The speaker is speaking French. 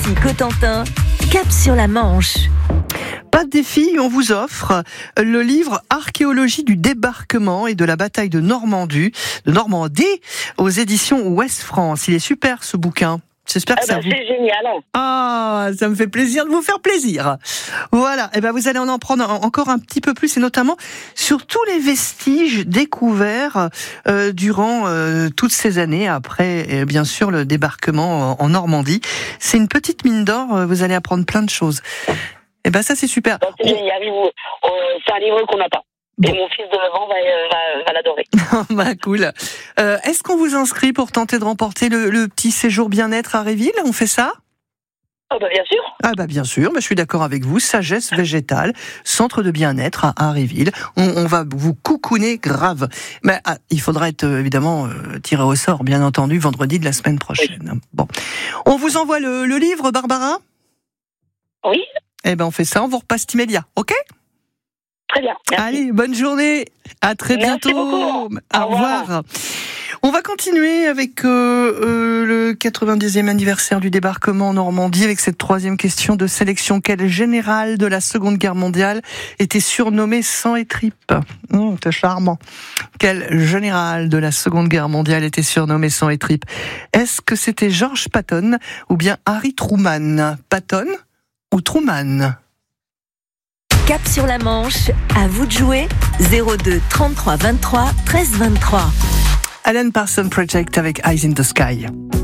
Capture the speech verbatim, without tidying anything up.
Ici Cotentin, cap sur la Manche. Pas de défi, on vous offre le livre Archéologie du débarquement et de la bataille de Normandie, de Normandie aux éditions Ouest France. Il est super ce bouquin. J'espère que eh ça ben, vous... C'est génial. Ah, ça me fait plaisir de vous faire plaisir. Voilà, et ben vous allez en en prendre encore un petit peu plus, et notamment sur tous les vestiges découverts euh, durant euh, toutes ces années après, et bien sûr, le débarquement en, en Normandie. C'est une petite mine d'or. Vous allez apprendre plein de choses. Et ben ça c'est super. Donc, c'est, il arrive, euh, c'est un livre qu'on n'a pas. Bon. Et mon fils de neuf ans va, va, va l'adorer. Bah cool. Euh, est-ce qu'on vous inscrit pour tenter de remporter le, le petit séjour bien-être à Réville ? On fait ça ? Oh bah bien sûr. Ah bah bien sûr, bah je suis d'accord avec vous. Sagesse végétale, centre de bien-être à, à Réville. On, on va vous coucouner grave. Mais ah, il faudra être euh, évidemment euh, tiré au sort, bien entendu, vendredi de la semaine prochaine. Oui. Bon, on vous envoie le, le livre, Barbara ? Oui. Eh ben on fait ça, on vous repasse immédiat, ok ? Très bien. Merci. Allez, bonne journée. À très Merci bientôt. Beaucoup. Au, Au revoir. revoir. On va continuer avec euh, euh, le quatre-vingt-dixième anniversaire du débarquement en Normandie avec cette troisième question de sélection. Quel général de la Seconde Guerre mondiale était surnommé sang et tripes ? Mmh, c'est charmant. Quel général de la Seconde Guerre mondiale était surnommé sang et tripes ? Est-ce que c'était George Patton ou bien Harry Truman ? Patton ou Truman ? Cap sur la Manche, à vous de jouer, zéro deux trente-trois vingt-trois treize vingt-trois. Alan Parsons Project avec Eyes in the Sky.